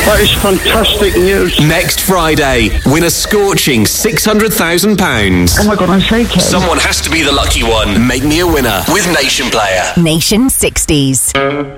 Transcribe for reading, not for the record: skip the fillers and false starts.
That is fantastic news. Next Friday, win a scorching £600,000. Oh my God, I'm shaking. Someone has to be the lucky one. Make me a winner with Nation Player. Nation 60s.